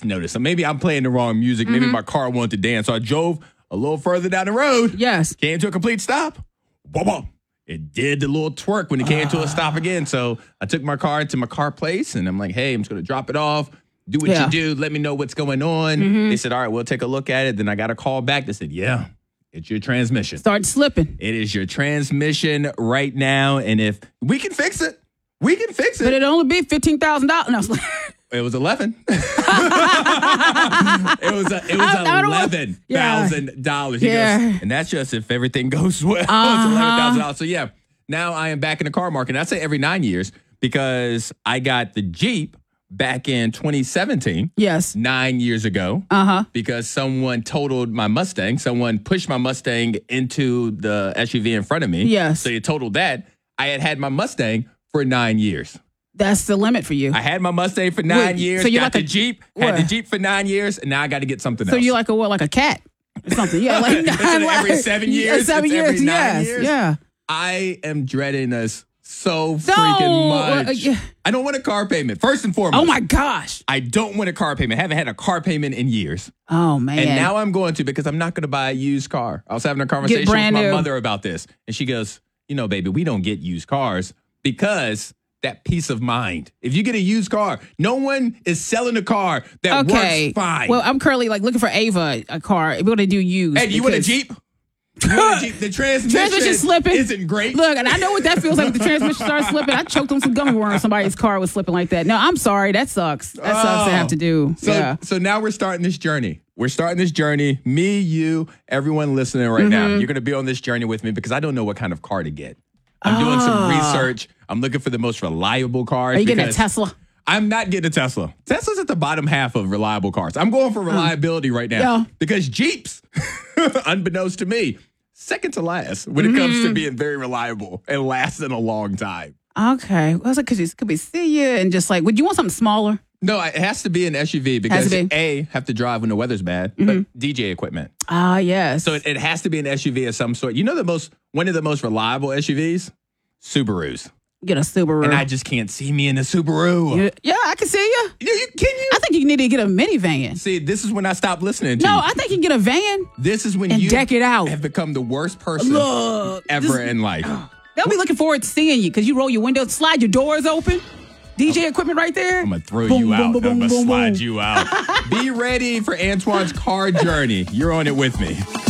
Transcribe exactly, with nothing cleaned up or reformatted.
just noticed. So maybe I'm playing the wrong music. Maybe mm-hmm. my car wanted to dance. So I drove a little further down the road. Yes. Came to a complete stop. Boom, boom. It did the little twerk when it came uh. to a stop again. So I took my car to my car place, and I'm like, hey, I'm just going to drop it off. Do what yeah. you do. Let me know what's going on. Mm-hmm. They said, all right, we'll take a look at it. Then I got a call back. They said, yeah, it's your transmission. Start slipping. It is your transmission right now. And if we can fix it, we can fix it. But it'll only be fifteen thousand dollars. No, it was eleven. it was a, it was eleven thousand dollars. Yeah. Goes, and that's just if everything goes well. Uh-huh. It's eleven thousand dollars. So yeah, now I am back in the car market. And I say every nine years because I got the Jeep back in twenty seventeen. Yes. Nine years ago. Uh-huh. Because someone totaled my Mustang. Someone pushed my Mustang into the S U V in front of me. Yes. So you totaled that. I had had my Mustang for nine years. That's the limit for you. I had my Mustang for nine Wait, years. So you got like the a, Jeep. Had what? the Jeep for nine years. And now I got to get something so else. So you're like a what? Like a cat or something? Yeah. Like nine, every seven years. Yeah, seven it's years. Every nine yes. years. Yeah. I am dreading this. So no, freaking much. Uh, yeah. I don't want a car payment. First and foremost. Oh my gosh. I don't want a car payment. I haven't had a car payment in years. Oh man. And now I'm going to because I'm not going to buy a used car. I was having a conversation with my new. mother about this. And she goes, you know, baby, we don't get used cars because that peace of mind. If you get a used car, no one is selling a car that okay. works fine. Well, I'm currently like looking for Ava a car. We're going to do used. Hey, do you want a Jeep? The transmission, transmission slipping isn't great. Look, and I know what that feels like when the transmission starts slipping. I choked on some gummy worms. Somebody's car was slipping like that. No, I'm sorry. That sucks. That sucks oh. to have to do. So, yeah. so now we're starting this journey. We're starting this journey. Me, you, everyone listening right mm-hmm. now. You're going to be on this journey with me because I don't know what kind of car to get. I'm oh. doing some research. I'm looking for the most reliable cars. Are you getting a Tesla? I'm not getting a Tesla. Tesla's at the bottom half of reliable cars. I'm going for reliability right now yeah. because Jeeps, unbeknownst to me, second to last when it mm-hmm. comes to being very reliable and lasting a long time. Okay. Well, I was like, because could we see you and just like, would you want something smaller? No, it has to be an S U V because be. A, have to drive when the weather's bad, mm-hmm. but D J equipment. Ah, yes. So it, it has to be an S U V of some sort. You know the most one of the most reliable S U Vs? Subarus. Get a Subaru. And I just can't see me in a Subaru. You, yeah, I can see you. you. You can you? I think you need to get a minivan. See, this is when I stop listening to no, you. No, I think you can get a van. This is when and you deck it out. have become the worst person Look, ever this, in life. They'll be looking forward to seeing you because you roll your windows, slide your doors open. D J equipment right there. I'm going to throw boom, you boom, out. Boom, I'm going to boom, slide boom. you out. Be ready for Antoine's car journey. You're on it with me.